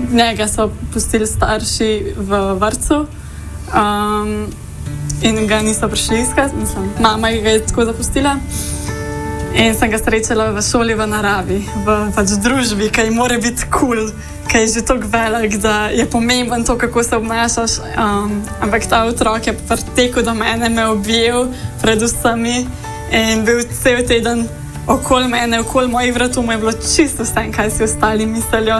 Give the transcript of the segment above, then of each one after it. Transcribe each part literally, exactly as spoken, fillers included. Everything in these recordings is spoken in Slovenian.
njega so pustili starši v vrtcu um, in ga niso prišli iskati. Mislim, mama ga je tako zapustila. In sem ga srečala v šoli v naravi, v pač družbi, ki mora biti kul, cool, ki je že tako velik, da je pomemben to, kako se obnašaš. Um, ampak ta otrok je pritekel do mene, me objel pred vsemi in bil cel teden okoli mene, okoli mojih vratov, mu je bilo čisto vse, kaj si ostali mislijo.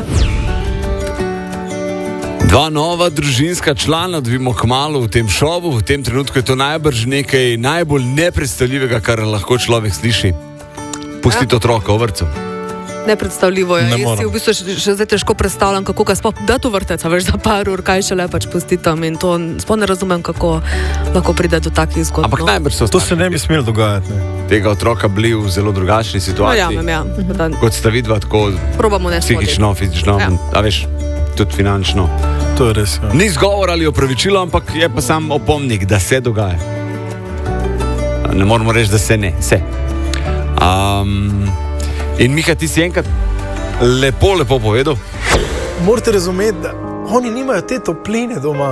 Dva nova družinska člana dobimo kmalu v tem šovu. V tem trenutku je to najbrž nekaj najbolj nepredstavljivega, kar lahko človek sliši. Pustiti otroka v vrtcu. Nepredstavljivo je. Ne Jaz si v bistvu še, še zdaj težko predstavljam, kako ga sploh da to vrteca, veš, za par ur, kaj še le pač pustiti tam in to sploh ne razumem, kako lahko pride do takih zgodb. Ampak no? najbrž so To se ne bi smelo dogajati. Ne? tega otroka bili v zelo drugačni situaciji. No, ja, ja. Kot sta vidva, tako psihično, fizično, ja. A veš, tudi finančno. To je res, ja. Ni zgovor ali opravičilo, ampak je pa sam opomnik, da se dogaja. Ne moramo reči, da se ne, se. Um, in Miha, ti si enkrat lepo, lepo povedal. Morate razumeti, da oni nimajo te topline doma.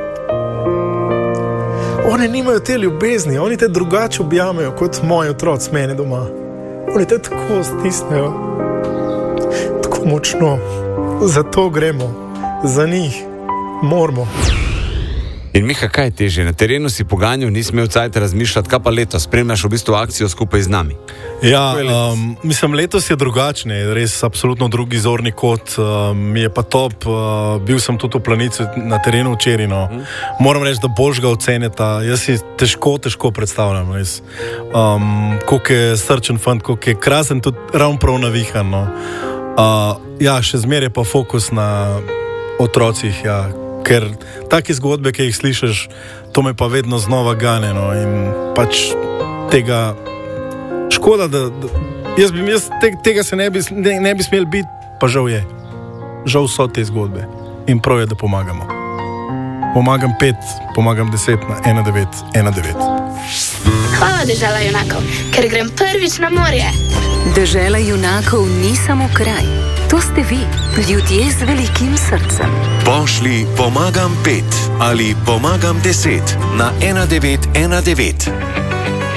Oni nimajo te ljubezni, oni te drugače objamejo kot moji otroci mene doma. Oni te tako stisnejo, tako močno. Zato gremo, za njih moramo. In Miha, kaj je težje? Na terenu si poganjal, nisi imel cajt razmišljati, kaj pa letos? Spremljaš v bistvu akcijo skupaj z nami. Ja, um, mislim, letos je drugačne, res absolutno drugi zorni kot, um, je pa top, uh, bil sem tudi v Planici na terenu včeraj, no. hmm. Moram reči, da bož ga oceneta, jaz si težko, težko predstavljam, res. Um, koliko je srčen fant, koliko je krasen, tudi ravno prav navihan, no. Uh, ja, še zmeraj je pa fokus na otrocih, ja. Ker take zgodbe, ki jih slišiš, to me pa vedno znova gane, no, in pač tega škoda, da, da jaz bi, jaz te, tega se ne bi, ne, ne bi smel biti, pa žal je. Žal so te zgodbe in prav je, da pomagamo. Pomagam pet, pomagam deset na ena devet ena devet. Hvala, Dežela junakov, ker grem prvič na morje. Dežela junakov ni samo kraj. To ste vi, ljudje z velikim srcem. Pošli pomagam pet ali pomagam deset na ena devet ena devet.